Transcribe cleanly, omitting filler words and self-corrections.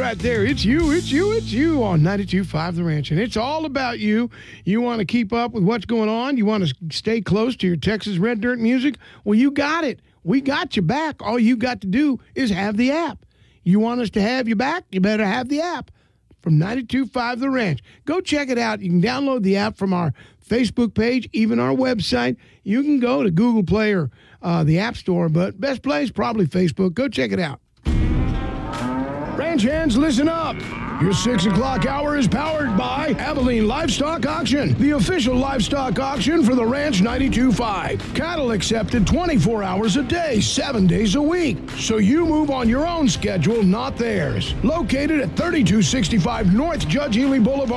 right there. It's you on 92.5 The Ranch. And it's all about you. You want to keep up with what's going on. You want to stay close to your Texas Red Dirt music. Well, you got it. We got you back. All you got to do is have the app. You want us to have you back? You better have the app from 92.5 The Ranch. Go check it out. You can download the app from our Facebook page, even our website. You can go to Google Play or the App Store, but best place, probably Facebook. Go check it out. Ranch hands, listen up. Your 6 o'clock hour is powered by Abilene Livestock Auction, the official livestock auction for the Ranch 92.5. Cattle accepted 24 hours a day, 7 days a week. So you move on your own schedule, not theirs. Located at 3265 North Judge Ely Boulevard.